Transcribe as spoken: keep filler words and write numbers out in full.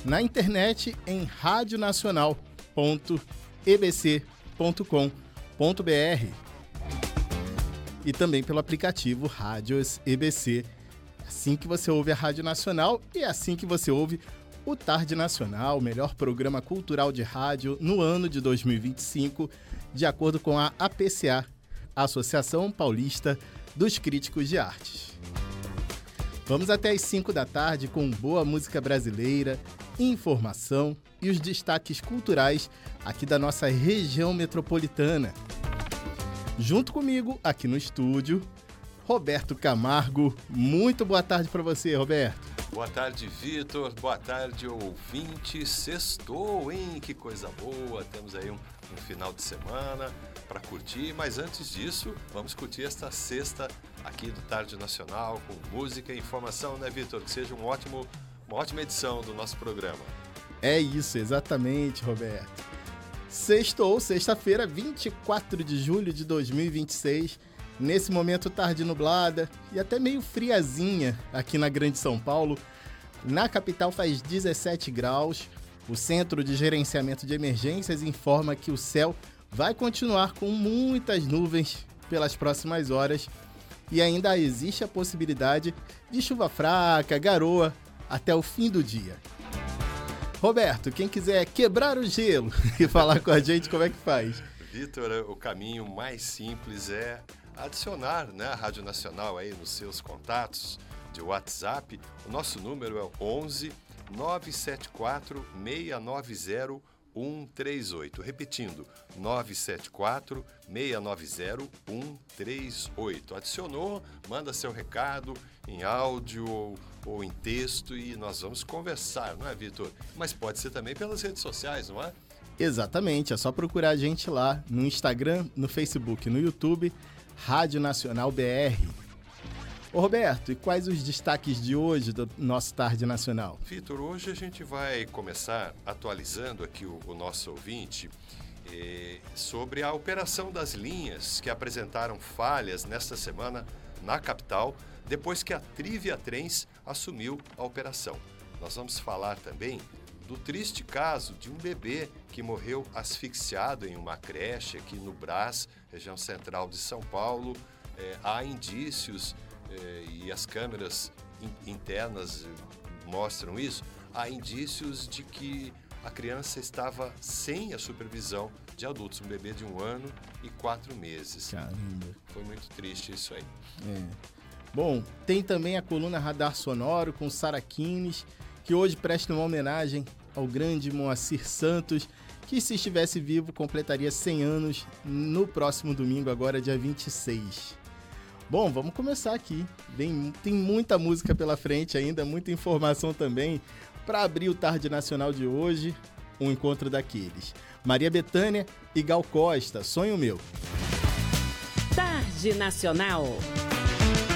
na internet em rádio nacional ponto e b c ponto com ponto b r e também pelo aplicativo Rádios E B C. Assim que você ouve a Rádio Nacional e assim que você ouve o Tarde Nacional, o melhor programa cultural de rádio no ano de dois mil e vinte e cinco, de acordo com a A P C A, Associação Paulista dos Críticos de Artes. Vamos até às cinco da tarde com boa música brasileira, informação e os destaques culturais aqui da nossa região metropolitana. Junto comigo, aqui no estúdio, Roberto Camargo. Muito boa tarde para você, Roberto. Boa tarde, Vitor. Boa tarde, ouvinte. Sextou, hein? Que coisa boa. Temos aí um, um final de semana para curtir. Mas antes disso, vamos curtir esta sexta aqui do Tarde Nacional com música e informação, né, Vitor? Que seja um ótimo, uma ótima edição do nosso programa. É isso, exatamente, Roberto. Sextou, sexta-feira, vinte e quatro de julho de dois mil e vinte e seis. Nesse momento, tarde nublada e até meio friazinha aqui na Grande São Paulo. Na capital faz dezessete graus. O Centro de Gerenciamento de Emergências informa que o céu vai continuar com muitas nuvens pelas próximas horas e ainda existe a possibilidade de chuva fraca, garoa, até o fim do dia. Roberto, quem quiser quebrar o gelo e falar com a gente, como é que faz? Vitor, o caminho mais simples é adicionar, né, a Rádio Nacional aí nos seus contatos de WhatsApp. O nosso número é onze nove sete quatro seis nove zero um três oito. Repetindo, nove sete quatro seis nove zero um três oito. Adicionou, manda seu recado em áudio ou, ou em texto e nós vamos conversar, não é, Vitor? Mas pode ser também pelas redes sociais, não é? Exatamente, é só procurar a gente lá no Instagram, no Facebook, no YouTube, Rádio Nacional B R. Ô Roberto, e quais os destaques de hoje do nosso Tarde Nacional? Vitor, hoje a gente vai começar atualizando aqui o, o nosso ouvinte eh, sobre a operação das linhas que apresentaram falhas nesta semana na capital, depois que a Trivia Trens assumiu a operação. Nós vamos falar também do triste caso de um bebê que morreu asfixiado em uma creche aqui no Brás, região central de São Paulo. É, há indícios, é, e as câmeras in- internas mostram isso, há indícios de que a criança estava sem a supervisão de adultos, um bebê de um ano e quatro meses. Caramba. Foi muito triste isso aí. É. Bom, tem também a coluna Radar Sonoro com Sara Kines, que hoje presta uma homenagem ao grande Moacir Santos, que se estivesse vivo completaria cem anos no próximo domingo, agora dia vinte e seis. Bom, vamos começar aqui. Tem, tem muita música pela frente ainda, muita informação também para abrir o Tarde Nacional de hoje, um encontro daqueles. Maria Bethânia e Gal Costa, Sonho Meu. Tarde Nacional.